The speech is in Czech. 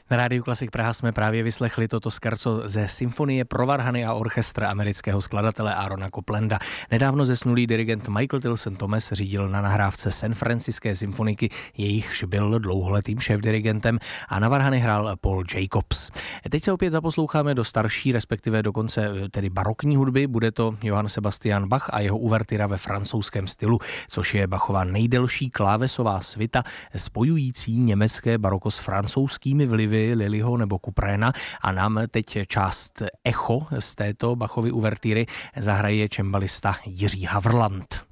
Na Rádiu Klasik Praha jsme právě vyslechli toto scherzo ze symfonie pro varhany a orchestr amerického skladatele Aarona Coplanda. Nedávno zesnulý dirigent Michael Tilson Thomas řídil na nahrávce San Franciské symfoniky, jejichž byl dlouholetým šéfdirigentem, a na varhany hrál Paul Jacobs. Teď se opět zaposloucháme do starší, respektive dokonce tedy barokní hudby. Bude to Johann Sebastian Bach a jeho uvertira ve francouzském stylu, což je Bachova nejdelší klávesová svita spojující německé baroko s francouzskými vlivy Lilliho nebo Couperéna, a nám teď část echo z této Bachovy uvertíry zahraje cembalista Jiří Havrlant.